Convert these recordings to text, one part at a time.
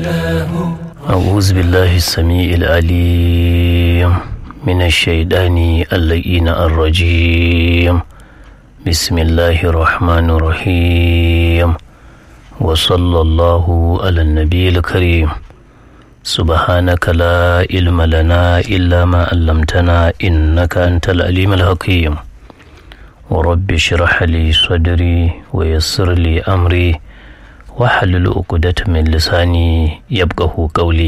أعوذ بالله السميع العليم من الشيطان اللعين الرجيم بسم الله الرحمن الرحيم وصلى الله على النبي الكريم سبحانك لا علم لنا إلا ما علمتنا إنك أنت العليم الحكيم ورب اشرح لي صدري ويسر لي أمري wahalul uqdatan min lisani yabqahu qawli.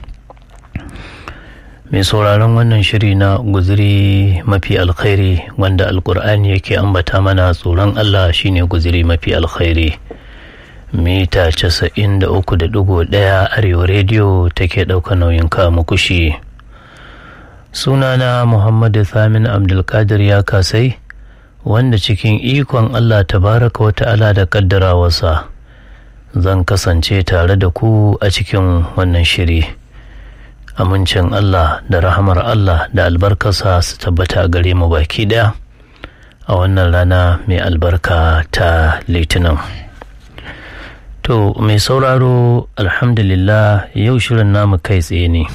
Mai sauraron wannan shiri na guzuri mafi alkhairi wanda alqur'ani yake ambata mana tsoron Allah shine guzuri mafi alkhairi. Mita 93.1 Arewa Radio take ɗauka nauyin ka muku shi. Sunana Muhammadu Thamin Abdulkadir ya kasai wanda cikin ikon Allah tabaraka wa ta'ala da kaddarawarsa zan kasance tare da ku a cikin wannan shiri. Amincin Allah da rahamar Allah da albarkarsa su tabbata a gare mu baki daya a wannan rana mai albarka ta Litinin. To mai sauraro, alhamdulillah yau shirin namu kai tsaye ne,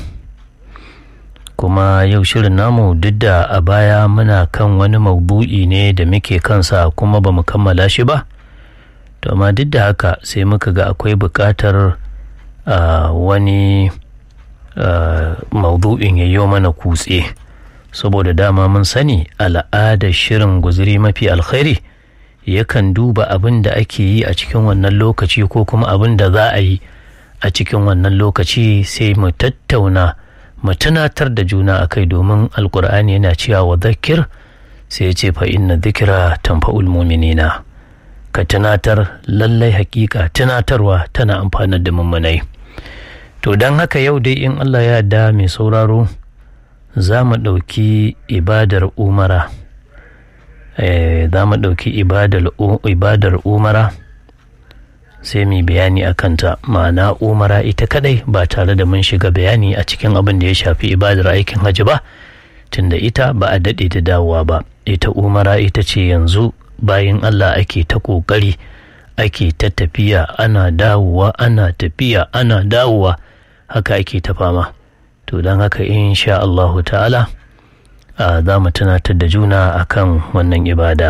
kuma yau shirin namu duk da a baya muna kan wani maudu'i ne da muke kansa kuma ba mu kammala shi ba. To amma duk da haka sai muka ga akwai buƙatar wani maudu'in ya yi mana kutse, saboda dama mun sani al'adar shirin guzuri mafi alkhairi yakan duba abin da ake yi a cikin wannan lokaci ko kuma abin da za a yi a cikin wannan lokaci sai mu tattauna mu tunatar da juna akai, domin alkur'ani yana cewa wa dhakkir, sai ya ce fa inna dhikra tanfa'ul mu'minina. Ka tunatar, lallai hakika tunatarwa tana amfanar da mummunai. To don haka yau dai in Allah ya yarda mai sauraro za mu ɗauki ibadar umara. Za mu ɗauki ibadar umara sai mu bayani a kanta, ma'ana umara ita kadai ba tare da mun shiga bayani a cikin abin da ya shafi ibadar aikin hajji ba, tunda ita ba a daɗe da dawowa ba. Ita umara ita ce yanzu bayan Allah ake ta ƙoƙari, ake ta tafiya ana dawowa, ana tafiya ana dawowa, haka ake ta fama. To don haka insha Allahu ta'ala za mu tunatar da juna akan wannan ibada.